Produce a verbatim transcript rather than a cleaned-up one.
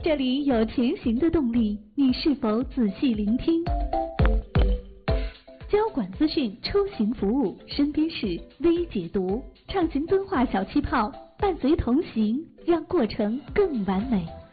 这里有前行的动力，你是否仔细聆听？交管资讯、出行服务、身边事、微解读，畅行敦化小气泡，伴随同行，让过程更完美。